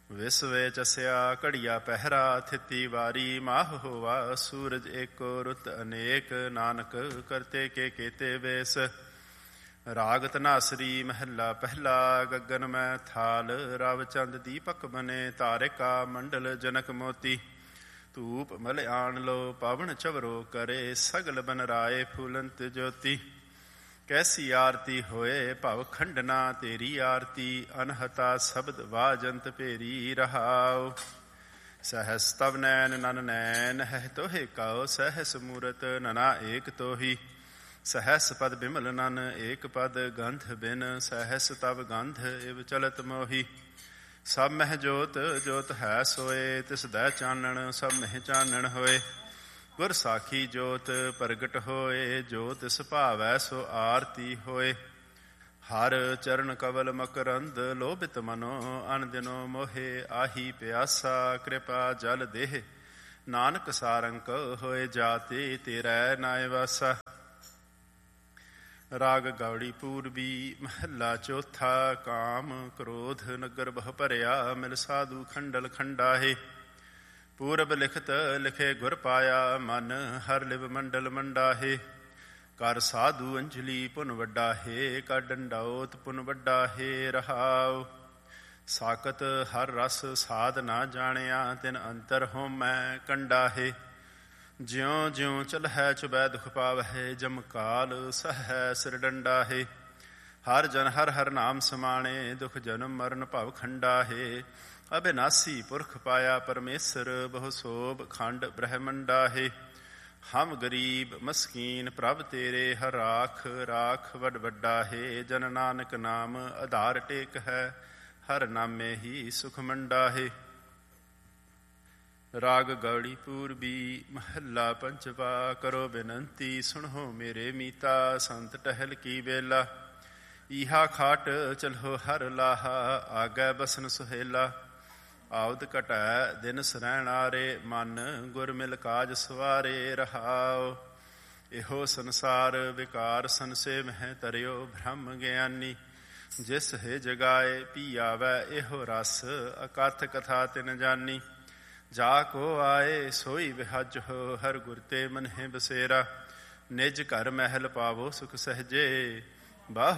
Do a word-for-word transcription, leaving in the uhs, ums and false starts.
ਵਿਸਵੇ ਚਸਿਆ ਘੜੀਆ ਪਹਿਰਾ, ਥਿਤੀ ਵਾਰੀ ਮਾਹ ਹੋਵਾ, ਸੂਰਜ ਏਕੋ ਰੁੱਤ ਅਨੇਕ, ਨਾਨਕ ਕਰਤੇ ਕੇ ਕੇਤੇ ਵੇਸ। ਰਾਗ ਧਨਾਸਰੀ ਮਹੱਲਾ ਪਹਿਲਾ, ਗਗਨ ਮੈਂ ਥਾਲ, ਰਵ ਚੰਦ ਦੀਪਕ ਬਨੇ, ਤਾਰਿਕਾ ਮੰਡਲ ਜਨਕ ਮੋਤੀ। ਧੂਪ ਮਲਿਆਣ ਲੋ ਪਵਨ ਚਵਰੋ ਕਰੇ, ਸਗਲ ਬਨ ਰਾਏ ਫੂਲੰਤ ਜੋਤੀ। ਕੈਸੀ ਆਰਤੀ ਹੋਏ ਭਵ ਖੰਡਨਾ, ਤੇਰੀ ਆਰਤੀ ਅਨਹਤਾ ਸ਼ਬਦ ਵਾਜੰਤ ਭੇਰੀ ਰਹਾਉ। ਸਹਸ ਤਵ ਨੈਨ ਨਨ ਨੈਨ ਹੈ ਤੋਹੇ ਕਉ, ਸਹਸ ਮੂਰਤ ਨਨਾ ਏਕ ਤੋਹੀ। ਸਹਸ ਪਦ ਬਿਮਲ ਨਨ ਏਕ ਪਦ, ਗੰਧ ਬਿਨ ਸਹਸ ਤਵ ਗੰਧ ਇਵ ਚਲਤ ਮੋਹੀ। ਸਭ ਮਹਿ ਜੋਤ ਜੋਤ ਹੈ ਸੋਏ, ਤਿਸ ਦੈ ਚਾਨਣ ਸਭ ਮਹਿ ਚਾਨਣ ਹੋਏ। ਗੁਰ ਸਾਖੀ ਜੋਤ ਪ੍ਰਗਟ ਹੋਏ, ਜੋ ਤਿਸ ਭਾਵੈ ਸੋ ਆਰਤੀ ਹੋਏ। ਹਰ ਚਰਨ ਕਵਲ ਮਕਰੰਦ, ਲੋਭਿਤ ਮਨੋ ਅਨ ਦਿਨੋ ਮੋਹੇ। ਆਹੀ ਪਿਆਸਾ ਕਿਰਪਾ ਜਲ ਦੇਹ, ਨਾਨਕ ਸਾਰੰਕ ਹੋਏ ਜਾਤੇ, ਤੇਰੈ ਨਾਇ ਵਾਸਾ। ਰਾਗ ਗੌੜੀ ਪੂਰਬੀ ਮਹੱਲਾ ਚੌਥਾ, ਕਾਮ ਕ੍ਰੋਧ ਨਗਰ ਬਹੁ ਭਰਿਆ, ਮਿਲ ਸਾਧੂ ਖੰਡਲ ਖੰਡਾਹੇ। ਪੂਰਬ ਲਿਖਤ ਲਿਖੇ ਗੁਰ ਪਾਇਆ, ਮਨ ਹਰ ਲਿਵ ਮੰਡਲ ਮੰਡਾਹੇ। ਕਰ ਸਾਧੂ ਅੰਜਲੀ ਪੁਨ ਵੱਡਾ ਹੈ, ਕਰ ਡੰਡਾਉਤ ਪੁਨ ਵੱਡਾ ਹੈ ਰਹਾਉ। ਸਾਕਤ ਹਰ ਰਸ ਸਾਧ ਨਾ ਜਾਣਿਆ, ਤਿਨ ਅੰਤਰ ਹੋਮੈ ਕੰਡਾ ਹੈ। ਜਿਉਂ ਜਿਉਂ ਚਲਹਿ ਚੁਬੈ ਦੁਖ ਪਾਵਹਿ, ਜਮ ਕਾਲ ਸਹੈ ਸਿਰ ਡੰਡਾ ਹੈ। ਹਰ ਜਨ ਹਰ ਹਰ ਨਾਮ ਸਮਾਣੇ, ਦੁਖ ਜਨਮ ਮਰਨ ਭਵ ਖੰਡਾ ਹੈ। ਅਬਿਨਾਸੀ ਪੁਰਖ ਪਾਇਆ ਪਰਮੇਸ਼ਰ, ਬਹੁ ਸੋਭ ਖੰਡ ਬ੍ਰਹਮੰਡਾ ਹੈ। ਹਮ ਗਰੀਬ ਮਸਕੀਨ ਪ੍ਰਭ ਤੇਰੇ, ਹਰ ਰਾਖ ਰਾਖ ਵੱਡ ਵੱਡਾ ਹੈ। ਜਨ ਨਾਨਕ ਨਾਮ ਆਧਾਰ ਟੇਕ ਹੈ, ਹਰ ਨਾਮੇ ਹੀ ਸੁਖ ਮੰਡਾ ਹੈ। ਰਾਗ ਗੌੜੀ ਪੂਰਬੀ ਮਹੱਲਾ ਪੰਚਵਾ, ਕਰੋ ਬੇਨੰਤੀ ਸੁਣੋ ਮੇਰੇ ਮੀਤਾ, ਸੰਤ ਟਹਿਲ ਕੀ ਵੇਲਾ। ਈਹਾ ਖਾਟ ਚਲੋ ਹਰ ਲਾਹਾ, ਆਗੈ ਬਸਨ ਸੁਹੇਲਾ। ਆਉਦ ਘਟੈ ਦਿਨ ਸਰੈਣਾਰੇ, ਮਨ ਗੁਰ ਮਿਲ ਕਾਜ ਸਵਾਰੇ ਰਹਾਉ। ਇਹੋ ਸੰਸਾਰ ਵਿਕਾਰ ਸੰਸੇ ਮਹਿ ਤਰਿਓ, ਬ੍ਰਹਮ ਗਿਆਨੀ ਜਿਸ ਹੈ ਜਗਾਏ ਪੀ ਆਵੈ ਇਹੋ ਰਸ, ਅਕਥ ਕਥਾ ਤਿਨ ਜਾਨੀ। ਜਾ ਕੋ ਆਏ ਸੋਈ ਵਿਹਜ ਹੋ, ਹਰ ਗੁਰ ਤੇ ਮਨਹਿ ਬਸੇਰਾ। ਨਿਜ ਘਰ ਮਹਿਲ ਪਾਵੋ ਸੁਖ ਸਹਜੇ, ਬਾਹ